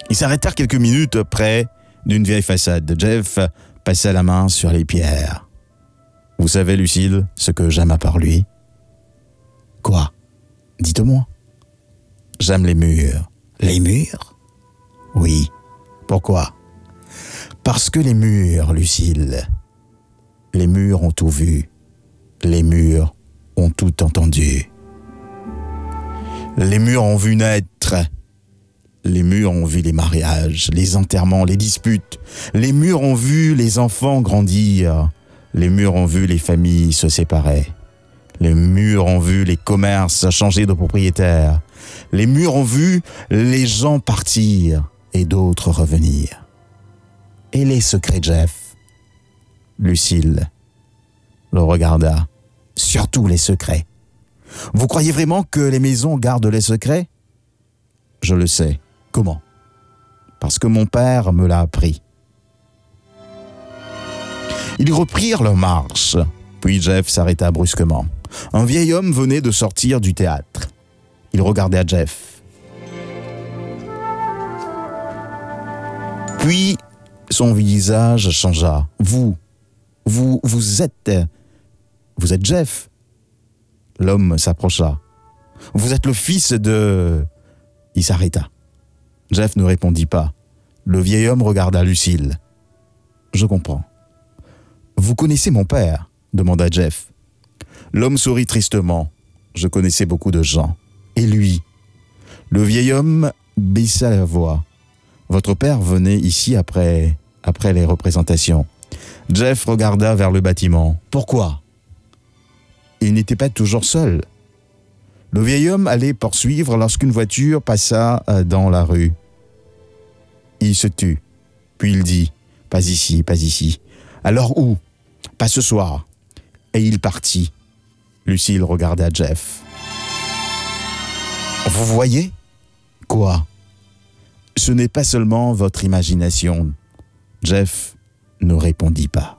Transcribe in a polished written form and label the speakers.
Speaker 1: Ils s'arrêtèrent quelques minutes près d'une vieille façade. Jeff passa la main sur les pierres. « Vous savez, Lucille, ce que j'aime à part lui ?»« Quoi ? Dites-moi. »« J'aime les murs. »« Les murs ? » ?»« Oui. Pourquoi ? » ?»« Parce que les murs, Lucille, les murs ont tout vu. Les murs ont tout entendu. Les murs ont vu naître. Les murs ont vu les mariages, les enterrements, les disputes. Les murs ont vu les enfants grandir. Les murs ont vu les familles se séparer. Les murs ont vu les commerces changer de propriétaire. Les murs ont vu les gens partir et d'autres revenir. Et les secrets, Jeff ? Lucille le regarda. Surtout les secrets. Vous croyez vraiment que les maisons gardent les secrets ? Je le sais. Comment ? Parce que mon père me l'a appris. Ils reprirent leur marche. Puis Jeff s'arrêta brusquement. Un vieil homme venait de sortir du théâtre. Il regardait à Jeff. Puis son visage changea. Vous êtes Jeff. L'homme s'approcha. Vous êtes le fils de... Il s'arrêta. Jeff ne répondit pas. Le vieil homme regarda Lucille. Je comprends. Vous connaissez mon père ? Demanda Jeff. L'homme sourit tristement. Je connaissais beaucoup de gens. Et lui ? Le vieil homme baissa la voix. Votre père venait ici après les représentations. Jeff regarda vers le bâtiment. Pourquoi ? Il n'était pas toujours seul. Le vieil homme allait poursuivre lorsqu'une voiture passa dans la rue. Il se tut. Puis il dit « Pas ici, pas ici. »« Alors où ? » ?»« Pas ce soir. » Et il partit. Lucille regarda Jeff. « Vous voyez ? » ?»« Quoi ? » ?»« Ce n'est pas seulement votre imagination. » Jeff ne répondit pas.